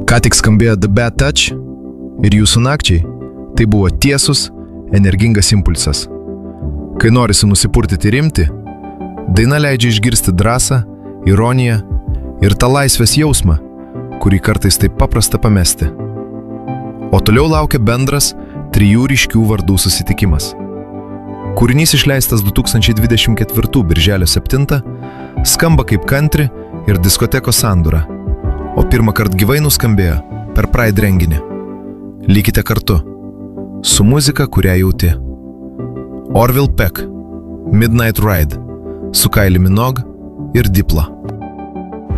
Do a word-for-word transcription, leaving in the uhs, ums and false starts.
Ką tik skambėjo The Bad Touch ir jūsų nakčiai tai buvo tiesus, energingas impulsas. Kai norisi nusipurtyti rimtį, daina leidžia išgirsti drąsą, ironiją ir tą laisvės jausmą, kurį kartais taip paprasta pamesti. O toliau laukia bendras trijų ryškių vardų susitikimas. Kūrinys išleistas du tūkstančiai dvidešimt ketvirtų birželio septintą skamba kaip country ir diskotekos sandūra, o pirmą kartą gyvai nuskambėjo per Pride renginį. Likite kartu su muzika, kurią jauti. Orville Peck, Midnight Ride, su Kylie Minogue ir Diplo.